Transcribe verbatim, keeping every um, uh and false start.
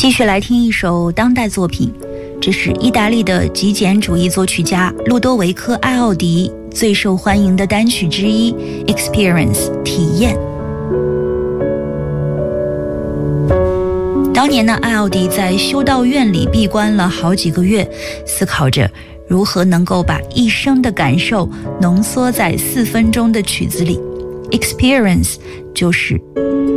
继续来听一首当代作品，这是意大利的极简主义作曲家路多维科·艾奥迪最受欢迎的单曲之一 Experience 体验。当年呢，艾奥迪在修道院里闭关了好几个月，思考着如何能够把一生的感受浓缩在四分钟的曲子里。 Experience 就是